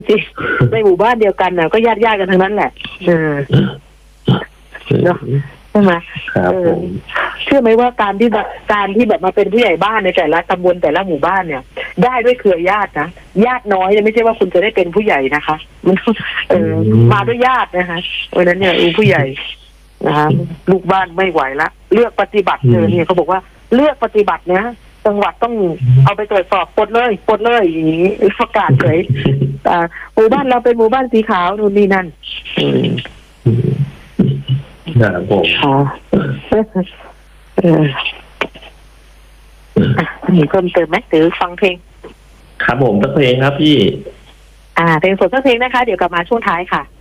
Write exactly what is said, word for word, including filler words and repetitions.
จริงในหมู่บ้านเดียวกันน่ะก็ญาติญาติกันทั้งนั้นแหละเออเนาะใช่ไหมครับผมเชื่อไหมว่าการที่การที่แบบมาเป็นผู้ใหญ่บ้านในแต่ละตำบลแต่ละหมู่บ้านเนี่ย ได้ด้วยเครือญาตินะญาติน้อยเนี่ยไม่ใช่ว่าคุณจะได้เป็นผู้ใหญ่นะคะมันเออมาด้วยญาตินะคะเพราะนั้นเนี่ยผู้ใหญ่นะคะลูกบ้านไม่ไหวละเลือกปฏิบัติเจอเนี่ยเขาบอกว่าเลือกปฏิบัตินะจังหวัดต้องเอาไปตรวจสอบปลดเลยปลดเลยอย่างนี้ประกาศเฉยหมู่บ้านเราเป็นหมู่บ้านสีขาวนู่นนี่นั่นครับผมค่ะเออมีเพิ่มเติมไหมหรือฟังเพลงครับผมสักเพลงครับพี่อ่าเพลงสดสักเพลงนะคะเดี๋ยวกลับมาช่วงท้ายค่ะ